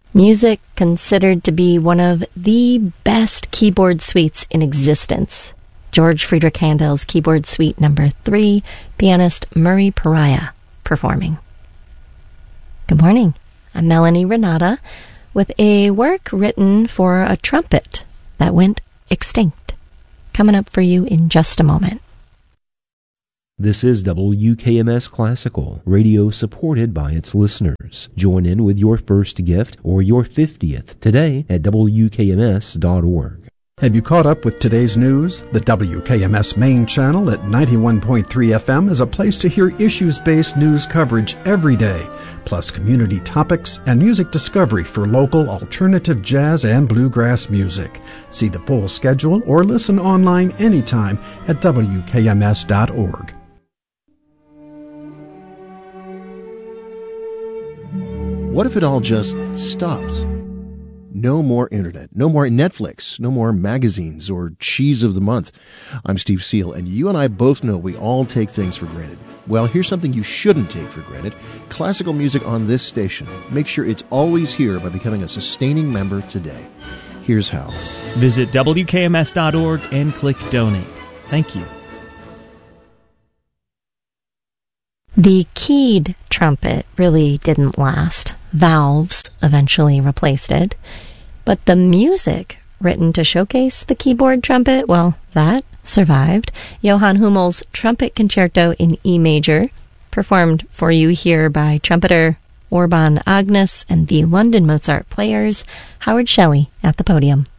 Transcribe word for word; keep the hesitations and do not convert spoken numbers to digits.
Music considered to be one of the best keyboard suites in existence. George Friedrich Handel's Keyboard Suite Number three, pianist Murray Pariah performing. Good morning. I'm Melanie Renata with a work written for a trumpet that went extinct. Coming up for you in just a moment. This is W K M S Classical, radio supported by its listeners. Join in with your first gift or your fiftieth today at W K M S dot org. Have you caught up with today's news? The W K M S main channel at ninety-one point three F M is a place to hear issues-based news coverage every day, plus community topics and music discovery for local alternative jazz and bluegrass music. See the full schedule or listen online anytime at W K M S dot org. What if it all just stopped? No more internet, no more Netflix, no more magazines or cheese of the month. I'm Steve Seal, and you and I both know we all take things for granted. Well, here's something you shouldn't take for granted. Classical music on this station. Make sure it's always here by becoming a sustaining member today. Here's how. Visit W K M S dot org and click Donate. Thank you. The keyed trumpet really didn't last. Valves eventually replaced it. But the music written to showcase the keyboard trumpet, well, that survived. Johann Hummel's Trumpet Concerto in E major, performed for you here by trumpeter Orban Agnes and the London Mozart Players, Howard Shelley at the podium.